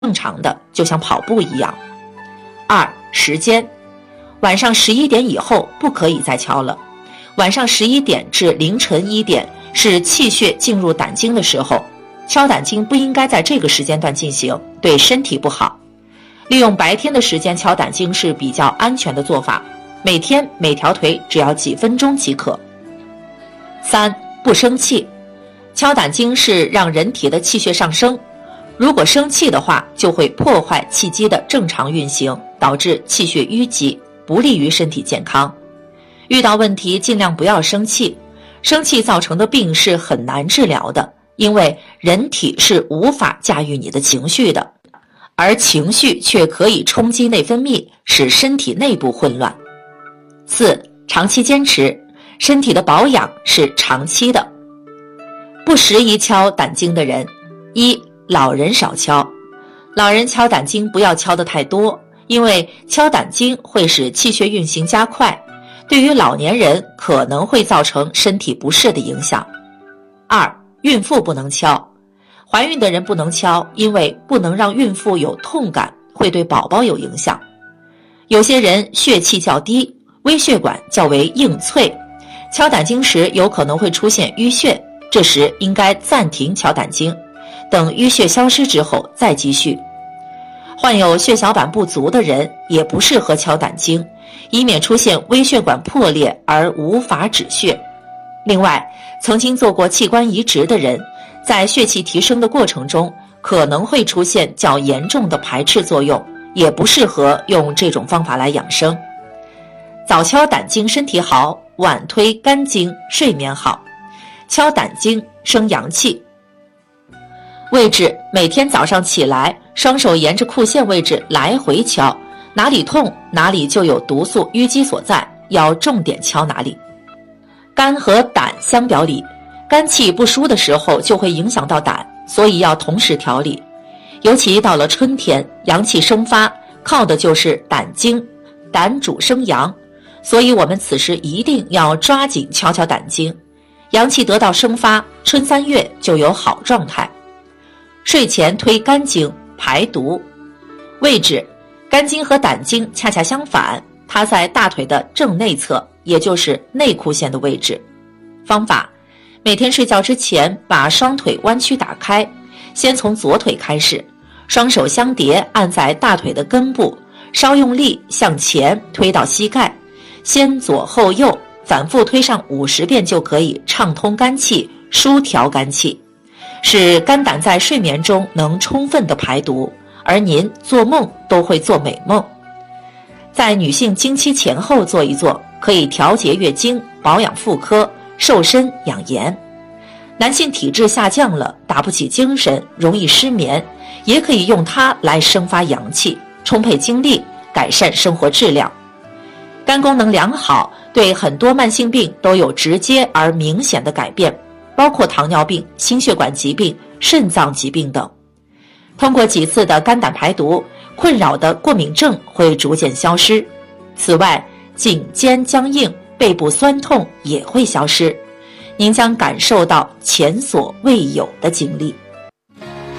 正常的，就像跑步一样。2、时间，晚上11点以后不可以再敲了。晚上11点至凌晨1点是气血进入胆经的时候，敲胆经不应该在这个时间段进行，对身体不好。利用白天的时间敲胆经是比较安全的做法，每天每条腿只要几分钟即可。3、不生气，敲胆经是让人体的气血上升，如果生气的话，就会破坏气机的正常运行，导致气血淤积，不利于身体健康。遇到问题尽量不要生气，生气造成的病是很难治疗的，因为人体是无法驾驭你的情绪的，而情绪却可以冲击内分泌，使身体内部混乱。4、长期坚持，身体的保养是长期的。不适宜敲胆经的人，一、老人少敲，老人敲胆经不要敲得太多，因为敲胆经会使气血运行加快，对于老年人可能会造成身体不适的影响。2、孕妇不能敲，怀孕的人不能敲，因为不能让孕妇有痛感，会对宝宝有影响。有些人血气较低，微血管较为硬脆，敲胆经时有可能会出现淤血，这时应该暂停敲胆经，等淤血消失之后再继续。患有血小板不足的人也不适合敲胆经，以免出现微血管破裂而无法止血。另外，曾经做过器官移植的人，在血气提升的过程中可能会出现较严重的排斥作用，也不适合用这种方法来养生。早敲胆经身体好，晚推肝经睡眠好。敲胆经生阳气。位置，每天早上起来，双手沿着裤线位置来回敲，哪里痛哪里就有毒素淤积所在，要重点敲哪里。肝和胆相表里，肝气不舒的时候就会影响到胆，所以要同时调理。尤其到了春天，阳气生发，靠的就是胆经，胆主生阳，所以我们此时一定要抓紧敲敲胆经，阳气得到生发，春3月就有好状态。睡前推肝经排毒。位置，肝经和胆经恰恰相反，它在大腿的正内侧，也就是内裤线的位置。方法，每天睡觉之前把双腿弯曲打开，先从左腿开始，双手相叠按在大腿的根部，稍用力向前推到膝盖，先左后右反复推上50遍就可以畅通肝气，疏调肝气，使肝胆在睡眠中能充分的排毒，而您做梦都会做美梦。在女性经期前后做一做，可以调节月经，保养妇科，瘦身养颜。男性体质下降了，打不起精神，容易失眠，也可以用它来生发阳气，充沛精力，改善生活质量。肝功能良好，对很多慢性病都有直接而明显的改变，包括糖尿病、心血管疾病、肾脏疾病等。通过几次的肝胆排毒，困扰的过敏症会逐渐消失。此外，颈肩僵硬、背部酸痛也会消失，您将感受到前所未有的精力。